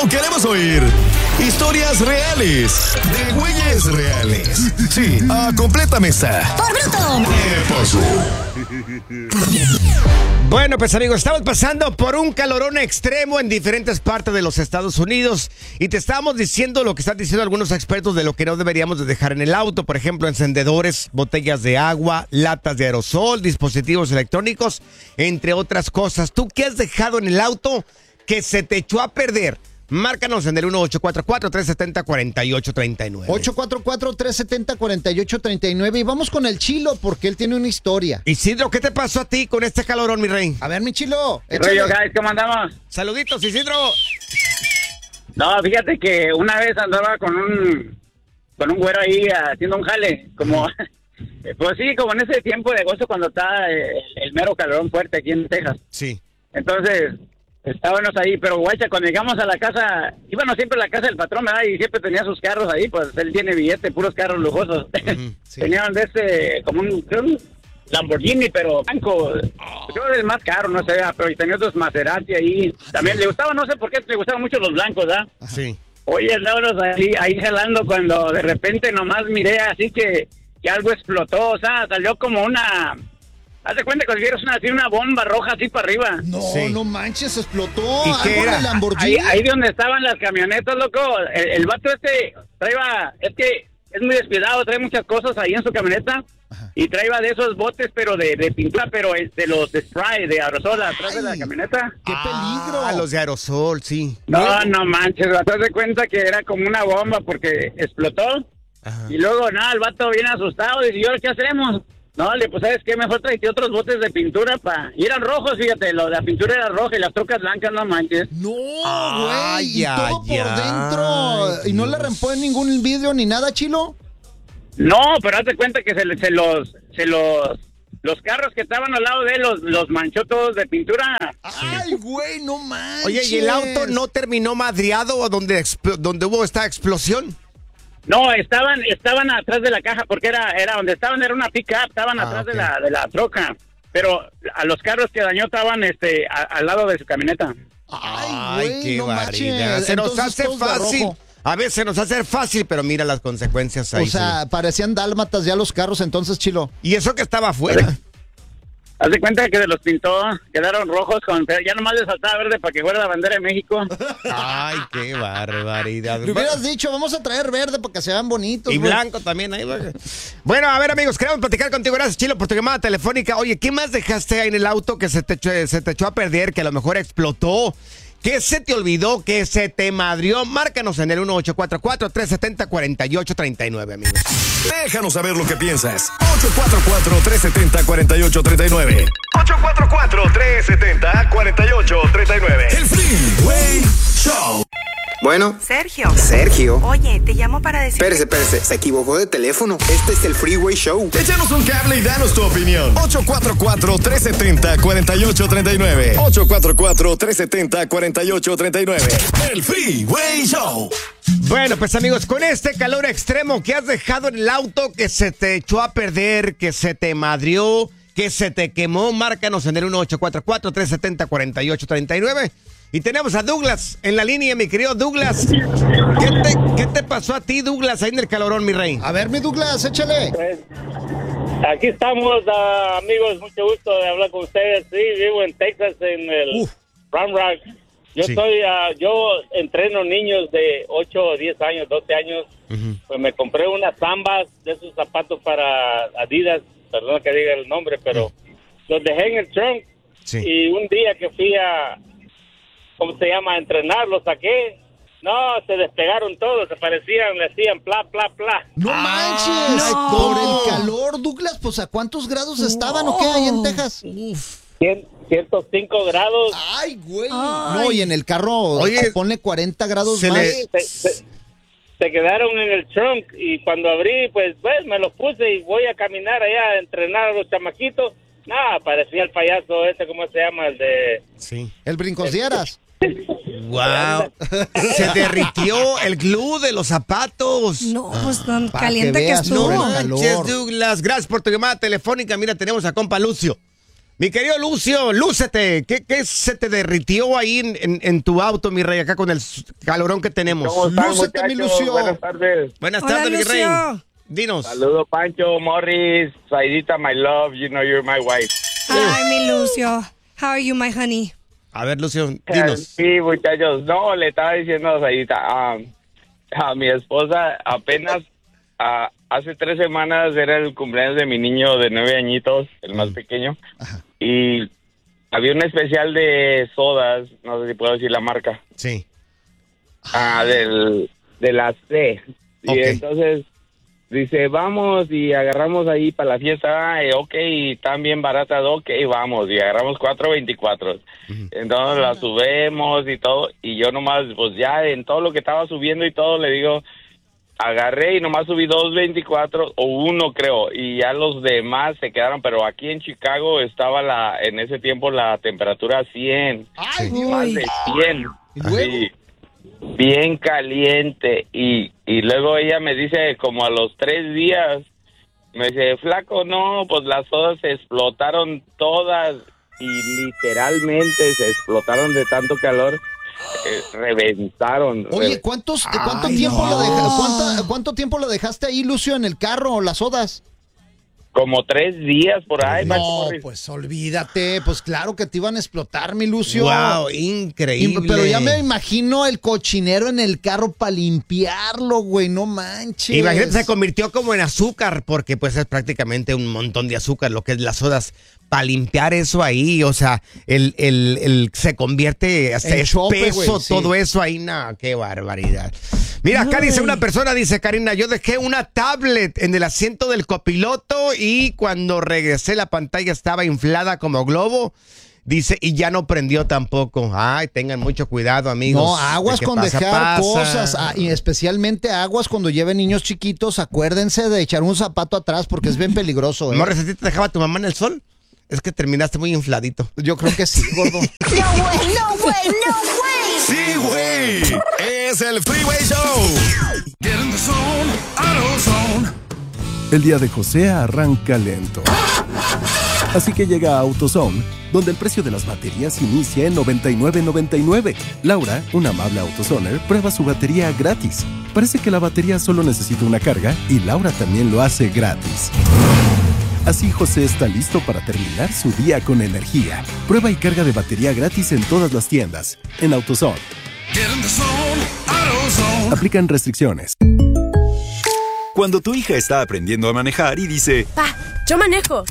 queremos oír historias reales, de güeyes reales. Sí, a completa mesa. ¡Por bruto! ¿Qué pasó? Bueno, pues amigos, estamos pasando por un calorón extremo en diferentes partes de los Estados Unidos y te estábamos diciendo lo que están diciendo algunos expertos de lo que no deberíamos de dejar en el auto, por ejemplo, encendedores, botellas de agua, latas de aerosol, dispositivos electrónicos, entre otras cosas. ¿Tú qué has dejado en el auto que se te echó a perder? Márcanos en el 1-844-370-4839. 844-370-4839. Y vamos con el Chilo, porque él tiene una historia. Isidro, ¿qué te pasó a ti con este calorón, mi rey? A ver, mi Chilo. ¿Qué rollo, guys? ¿Cómo andamos? Saluditos, Isidro. No, fíjate que una vez andaba con un güero ahí haciendo un jale, como, pues sí, como en ese tiempo de agosto cuando está el mero calorón fuerte aquí en Texas. Sí. Entonces, estábamos ahí, pero guacha, cuando llegamos a la casa, íbamos siempre a la casa del patrón, ¿verdad? Y siempre tenía sus carros ahí, pues él tiene billete, puros carros lujosos. Sí. Tenían de como un Lamborghini, pero blanco. Yo era el más caro, no sé, pero tenía otros Maserati ahí. También le gustaba, no sé por qué, le gustaban mucho los blancos, ¿verdad? Sí. Oye, andábamos ahí jalando cuando de repente nomás miré así que algo explotó, o sea, salió como una... Haz de cuenta que vieron una bomba roja así para arriba. No, Sí. no manches, explotó. ¿Y qué ¿Algo era? de Lamborghini? Ahí de donde estaban las camionetas, loco. El vato traía, es que es muy descuidado, trae muchas cosas ahí en su camioneta. Ajá. Y traía de esos botes, pero de pintura, pero de los de spray, de aerosol atrás de la camioneta. ¡Qué peligro! Ah, los de aerosol, sí. No manches, te das cuenta que era como una bomba porque explotó. Ajá. Y luego, nada, el vato viene asustado. Dice, ¿y ahora qué hacemos? No, pues, ¿sabes qué? Mejor traiste otros botes de pintura y eran rojos, fíjate, la pintura era roja y las trocas blancas, no manches. No, Ay, güey, y todo ay, por dentro. ay, ¿Y no le Dios. rempó en ningún vidrio ni nada, Chilo? No, pero hazte cuenta que los carros que estaban al lado de él los manchó todos de pintura. Ay, güey, no manches. Oye, ¿y el auto no terminó madreado donde hubo esta explosión? No, estaban atrás de la caja porque era donde estaban, era una pick-up, estaban atrás ok. de la troca. Pero a los carros que dañó estaban al lado de su camioneta. Ay, güey, qué no barbaridad. manches. Se nos Entonces, hace todos de fácil. rojo. A veces nos hace fácil, pero mira las consecuencias ahí. O sea, parecían dálmatas ya los carros entonces, Chilo. sí. Y eso que estaba afuera. Haz de cuenta que se los pintó, quedaron rojos, ya nomás les faltaba verde para que fuera la bandera de México. Ay, qué barbaridad. Le hubieras dicho, vamos a traer verde para que se vean bonitos. Y güey. blanco también ahí. Bueno, a ver, amigos, queremos platicar contigo. Gracias, Chilo, por tu llamada telefónica. Oye, ¿qué más dejaste ahí en el auto que se te echó a perder, que a lo mejor explotó? ¿Qué se te olvidó? ¿Qué se te madrió? Márcanos en el 1844-370-4839, amigos. Déjanos saber lo que piensas. 844-370-4839. 844-370-4839. El Freeway Show. Bueno, Sergio. Sergio. Oye, te llamo para decir... Espérese, se equivocó de teléfono. Este es el Freeway Show. Échanos un cable y danos tu opinión. 844-370-4839. 844-370-4839. El Freeway Show. Bueno, pues amigos, con este calor extremo que has dejado en el auto, que se te echó a perder, que se te madrió, que se te quemó, márcanos en el 1844-370-4839. Y tenemos a Douglas en la línea, mi querido Douglas. ¿Qué te pasó a ti, Douglas, ahí en el calorón, mi rey? A ver, mi Douglas, échale. Pues, aquí estamos, amigos, mucho gusto de hablar con ustedes. Sí, vivo en Texas, en el Round Rock. Yo Sí. yo entreno niños de 8, 10 años, 12 años. Pues me compré unas zambas de esos zapatos para Adidas, perdón que diga el nombre, pero los dejé en el trunk. Sí. Y un día que fui a, ¿cómo se llama?, a entrenar, los saqué. No, se despegaron todos, se parecían, le hacían pla, pla, pla. No manches. no. Por el calor, Douglas, pues ¿a cuántos grados estaban o qué ahí en Texas? 105 grados. Ay, güey. Ay. No, y en el carro, Oye, ponle 40 grados se más. le- Se quedaron en el trunk y cuando abrí, pues me los puse y voy a caminar allá a entrenar a los chamaquitos. Nada, parecía el payaso ese, ¿cómo se llama? El de... Sí. El brincosieras. Wow. Se derritió el glue de los zapatos. No, pues tan para caliente que que veas, estuvo. no, Manches, calor. Douglas. Gracias por tu llamada telefónica. Mira, tenemos a compa Lucio. Mi querido Lucio, lúcete. ¿Qué se te derritió ahí en tu auto, mi rey, acá con el calorón que tenemos? ¿Cómo están, Lúcete, mi muchachos? Lucio. Buenas tardes. Buenas Hola, tardes, mi rey. Lucio. Dinos. Saludos, Pancho, Morris, Saidita, my love. You know you're my wife. Hi, mi Lucio. How are you, my honey? A ver, Lucio, dinos. Sí, muchachos. No, le estaba diciendo a Saidita, a mi esposa apenas hace 3 semanas era el cumpleaños de mi niño de 9 añitos, el más pequeño. Y había un especial de sodas, no sé si puedo decir la marca. Sí. De la C. Y Ok. entonces dice, vamos y agarramos ahí para la fiesta, ok, y están bien baratas, ok, vamos, y agarramos 4.24. Entonces la subimos y todo, y yo nomás, pues ya en todo lo que estaba subiendo y todo, le digo, agarré y nomás subí 2.24, o 1 creo, y ya los demás se quedaron, pero aquí en Chicago estaba en ese tiempo la temperatura 100. Ay, Más Dios. de 100. ¿Y luego? Sí, bien caliente. Y luego ella me dice, como a los 3 días, me dice, flaco, no, pues las sodas se explotaron todas. Y literalmente se explotaron de tanto calor. Reventaron. Oye, ¿cuánto tiempo lo dejaste ahí, Lucio, en el carro o las sodas? Como 3 días por ahí. Pancho No, Morris. pues olvídate, pues claro que te iban a explotar, mi Lucio. Wow, increíble. Pero ya me imagino el cochinero en el carro para limpiarlo, güey, no manches. Imagínate, se convirtió como en azúcar, porque pues es prácticamente un montón de azúcar, lo que es las sodas. Para limpiar eso ahí, o sea, se convierte hasta En chope, espeso, güey, sí. todo eso ahí, no, qué barbaridad. Mira, acá dice una persona, dice Karina, yo dejé una tablet en el asiento del copiloto y cuando regresé la pantalla estaba inflada como globo. Dice, y ya no prendió tampoco. Ay, tengan mucho cuidado, amigos. No, aguas De que con pasa, dejar pasa. cosas, y especialmente aguas cuando lleven niños chiquitos, acuérdense de echar un zapato atrás porque es bien peligroso. Morris, ¿a ti te dejaba tu mamá en el sol? Es que terminaste muy infladito. Yo creo que sí, gordo. Sí, güey. Es el Freeway Show. Get in the zone, AutoZone. El día de José arranca lento. Así que llega a AutoZone, donde el precio de las baterías inicia en $99.99. Laura, una amable AutoZoner, prueba su batería gratis. Parece que la batería solo necesita una carga y Laura también lo hace gratis. Así José está listo para terminar su día con energía. Prueba y carga de batería gratis en todas las tiendas. En AutoZone. Get in the zone, AutoZone. Aplican restricciones. Cuando tu hija está aprendiendo a manejar y dice, Pa, yo manejo.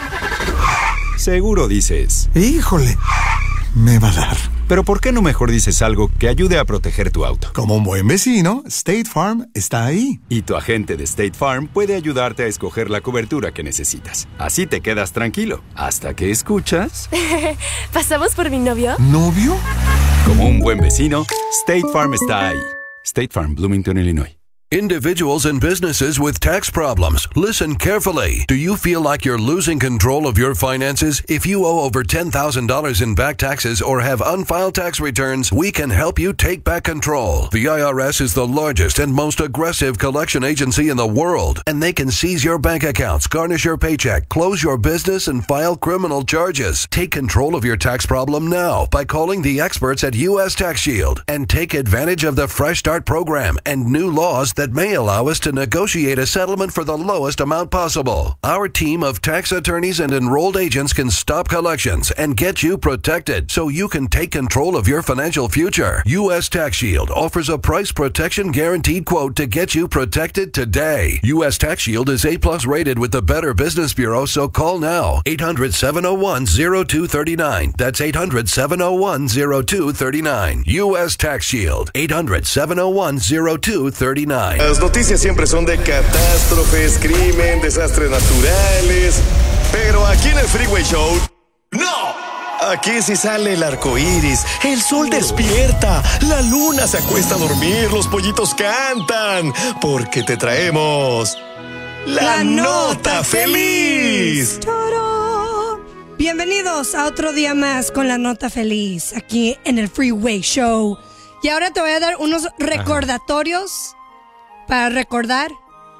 seguro dices, Híjole, me va a dar. pero ¿por qué no mejor dices algo que ayude a proteger tu auto? Como un buen vecino, State Farm está ahí. Y tu agente de State Farm puede ayudarte a escoger la cobertura que necesitas. Así te quedas tranquilo, hasta que escuchas... ¿Pasamos por mi novio? ¿Novio? Como un buen vecino, State Farm está ahí. State Farm, Bloomington, Illinois. Individuals and businesses with tax problems. Listen carefully. Do you feel like you're losing control of your finances? If you owe over $10,000 in back taxes or have unfiled tax returns, we can help you take back control. The IRS is the largest and most aggressive collection agency in the world, and they can seize your bank accounts, garnish your paycheck, close your business, and file criminal charges. Take control of your tax problem now by calling the experts at U.S. Tax Shield and take advantage of the Fresh Start program and new laws that may allow us to negotiate a settlement for the lowest amount possible. Our team of tax attorneys and enrolled agents can stop collections and get you protected so you can take control of your financial future. U.S. Tax Shield offers a price protection guaranteed quote to get you protected today. U.S. Tax Shield is A+ rated with the Better Business Bureau, so call now. 800-701-0239. That's 800-701-0239. U.S. Tax Shield. 800-701-0239. Las noticias siempre son de catástrofes, crimen, desastres naturales. Pero aquí en el Freeway Show, ¡no! Aquí sí sale el arco iris, el sol despierta, la luna se acuesta a dormir, los pollitos cantan. Porque te traemos la nota feliz. ¡Toro! Bienvenidos a otro día más con la nota feliz aquí en el Freeway Show. Y ahora te voy a dar unos recordatorios para recordar